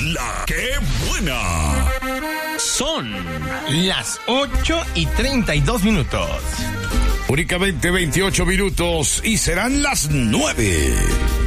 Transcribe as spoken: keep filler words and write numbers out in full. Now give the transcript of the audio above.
la que buena. Son las ocho y treinta y dos minutos. Únicamente veintiocho minutos y serán las nueve.